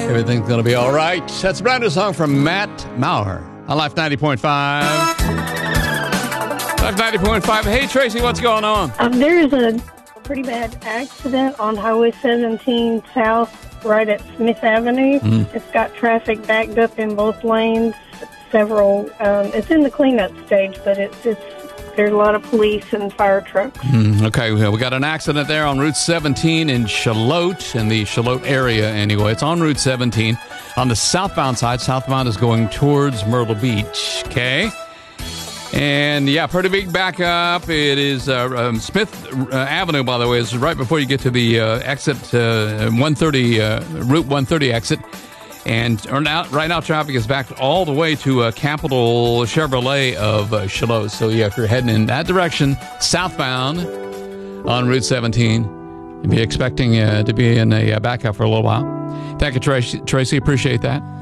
Everything's going to be all right. That's a brand new song from Matt Maurer on Life 90.5. Life 90.5. Hey, Tracy, what's going on? There's a pretty bad accident on Highway 17 South right at Smith Avenue. It's got traffic backed up in both lanes. It's in the cleanup stage, but there's a lot of police and fire trucks. Okay, we got an accident there on Route 17 in Charlotte, in the Charlotte area anyway. It's on Route 17 on the southbound side. Southbound is going towards Myrtle Beach, okay? And, yeah, pretty big backup. It is Smith Avenue, by the way, is right before you get to the exit, 130, Route 130 exit. And right now, traffic is backed all the way to Capital Chevrolet of Charlotte. So, yeah, if you're heading in that direction, southbound on Route 17, you'll be expecting to be in a backup for a little while. Thank you, Tracy. Appreciate that.